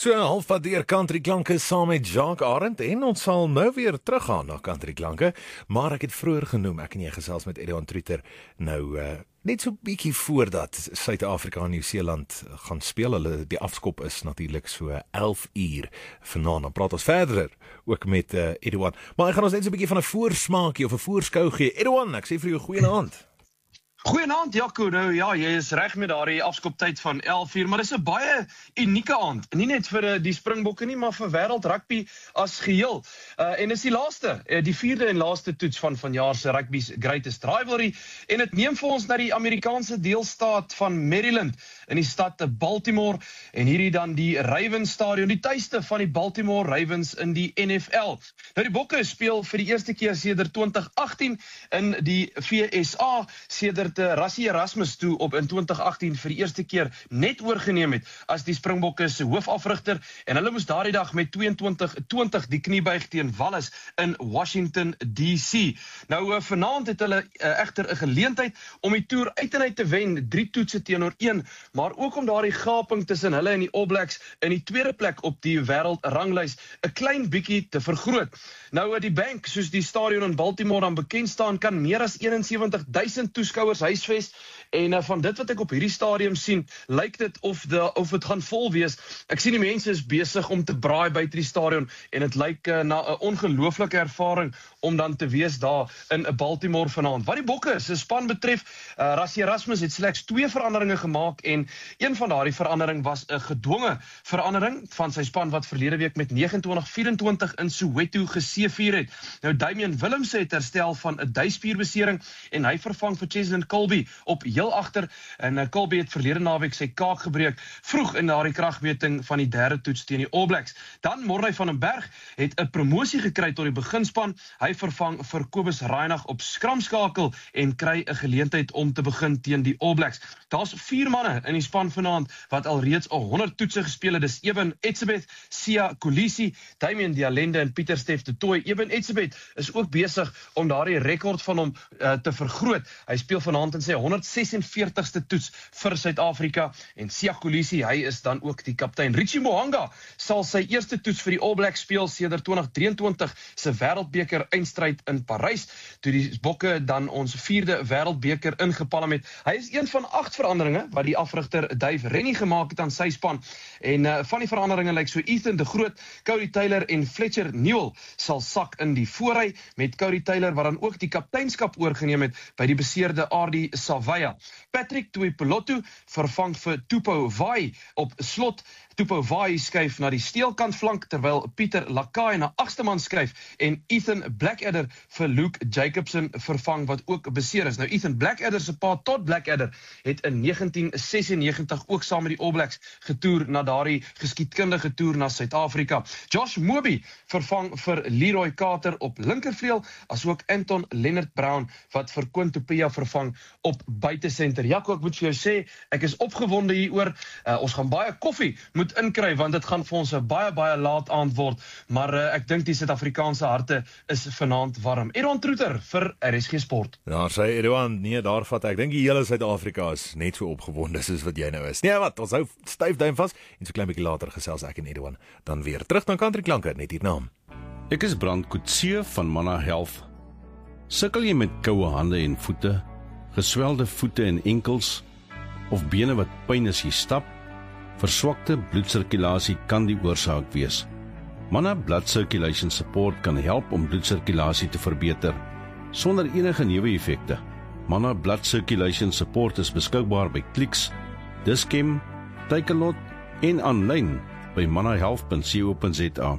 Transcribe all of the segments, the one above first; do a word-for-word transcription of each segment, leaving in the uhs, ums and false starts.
So half wat deur Country Klanke saam met Jacques Arend en ons sal nou weer teruggaan na Country Klanke, maar ek het vroeër genoem, ek en jy gesels met Edouan Truter, nou uh, net so bietjie voordat Suid-Afrika en Nieu-Seeland gaan speel, hulle die afskop is natuurlik so elf uur vanaand, dan praat ons verder ook met uh, Edouan, maar ek gaan ons net so 'n bietjie van 'n voorsmaakie of 'n voorskou gee. Edouan, ek sê vir jou goeienaand. Goeienaand Jaco, nou ja, jy is reg met daardie afskoptyd van elf uur, maar dis 'n baie unieke aand, nie net vir die Springbokke nie, maar vir wêreld rugby as geheel. Uh, en dis die laaste, die vierde en laaste toets van vanjaar se rugby's greatest rivalry, en dit neem vir ons na die Amerikaanse deelstaat van Maryland, in die stad Baltimore, en hierdie dan die Ravens stadion, die tuiste van die Baltimore Ravens in die N F L. Nou die Bokke speel vir die eerste keer sedert twintig agttien in die V S A, sedert Rassie Erasmus toe op in twintig agttien vir die eerste keer net oorgeneem het as die Springbokke se hoofafrigter, en hulle moes daardie dag met tweeëntwintig twintig die kniebuig teen Wallace in Washington D C. Nou vanaand het hulle uh, egter 'n geleentheid om die toer uit en uit te wen, drie toetse teenoor een, maar ook om daardie gaping tussen hulle en die All Blacks in die tweede plek op die wêreldranglys 'n klein bietjie te vergroot. Nou die Bank, soos die stadion in Baltimore dan bekend staan, kan meer as eenensewentig duisend toeskouers huisves, en uh, van dit wat ek op hierdie stadium sien, lyk dit of de, of dit gaan vol wees. Ek sien die mense is besig om te braai buite die stadion, en dit lyk uh, na 'n ongelooflike ervaring om dan te wees daar in Baltimore vanaand. Wat die Bokke se span betref, uh, Rassie Erasmus het slegs twee veranderinge gemaak, en een van daardie verandering was 'n gedwonge verandering van sy span wat verlede week met vyf nege vyf vyf in Soweto geseëvier het. Nou Damian Willemse het herstel van 'n duispierbesering, en hy vervang vir Cheslin Kolbe op heel agter, en uh, Kolbe het verlede naweek sy kaak gebreek vroeg in daardie kragmeting van die derde toets teen die All Blacks. Dan Morne van den Berg het 'n promosie gekry tot die beginspan. Hy vervang vir Kobus Reinagh op skramskakel en kry 'n geleentheid om te begin teen die All Blacks. Daar's vier manne in die span vanaand wat al reeds al honderd toetse gespeel het. Dis Eben Etzebeth, Sia Kolisi, Damian Dialende en Pieter Stef de Tooy. Eben Etzebeth is ook besig om daardie rekord van hom uh, te vergroot. Hy speel vanaand in sy honderd sesenveertigste toets vir Suid-Afrika, en Sia Kolisi, hy is dan ook die kaptein. Richie Mo'unga sal sy eerste toets vir die All Blacks speel sedert twintig drieëntwintig se wêreldbeker eindstryd in Parys, toe die Bokke dan ons vierde wêreldbeker ingepalm het. Hy is een van agt veranderinge wat die afrigter Dave Rennie gemaak het aan sy span, en uh, van die veranderinge lyk so Ethan de Groot, Cody Taylor en Fletcher Newell sal sak in die voorry, met Cody Taylor wat dan ook die kapteinskap oorgeneem het by die beseerde Ardi Savaya. Patrick Tuipulotu vervang vir Tupo Vai op slot. Tupo Vai skuif na die steelkant flank, terwyl Pieter Lakai na agste man skuif, en Ethan Blackadder vir Luke Jacobson vervang wat ook beseer is. Nou Ethan Blackadder se pa Todd Blackadder het in negentien sesennegentig ook saam met die All Blacks getoer na daardie geskiedkundige toer na Suid-Afrika. Josh Moby vervang vir Leroy Carter op linkervleuel, asook Anton Leonard Brown wat vir Quinn Tupuya vervang op buitesenter. Jaco, ek moet vir jou sê, ek is opgewonde hieroor. Uh, ons gaan baie koffie moet inkry, want dit gaan vir ons 'n baie baie laat aand word, maar uh, ek dink die Suid-Afrikaanse harte is vanaand warm. Edouan Truter vir R S G Sport. Daar sê Edouan, nee, daar vat ek dink die hele Suid-Afrika is net so opgewonde soos wat jy nou is. Nee, wat, ons hou styf duim vas, en so klein bietjie later gesels ek en Edouan dan weer terug na Country Klanke, net hierna. Ek is Brand Coetzee van Manna Health. Sukkel jy met koue hande en voete, geswelde voete en enkels, of bene wat pyn as jy stap? Verswakte bloedsirkulasie kan die oorsaak wees. Manna Blood Circulation Support kan help om bloedsirkulasie te verbeter, sonder enige neeweffekte. Manna Blood Circulation Support is beskikbaar by Clicks, Dis-Chem, Takealot en aanlyn by manna health dot co dot za.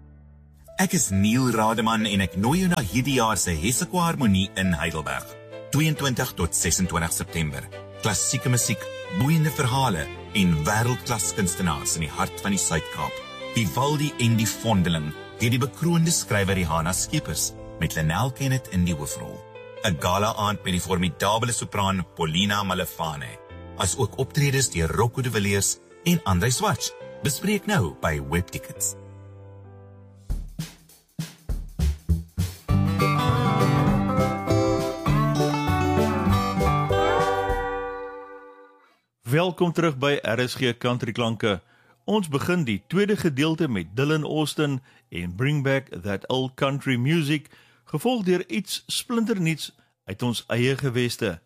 Ek is Neil Rademan en ek nooi jou na hierdie jaar se Hessequa Harmonie in Heidelberg. tweeëntwintig tot sesentwintig September. Klassieke musiek, boeiende verhale en wêreldklas kunstenaars in die hart van die Suid-Kaap. Vivaldi en die Vondeling, deur die bekroonde skrywer Johanna Skeepers, met Lenel Kenneth in die hoofrol. 'n Gala aand met die formidabele sopraan Paulina Malefane, as ook optredes deur Rocco de Villiers en André Swatch. Bespreek nou by Webtickets. Welkom terug by R S G Country Klanke. Ons begin die tweede gedeelte met Dylan Austin en Bring Back That Old Country Music, gevolg deur iets splinternuuts uit ons eie geweste.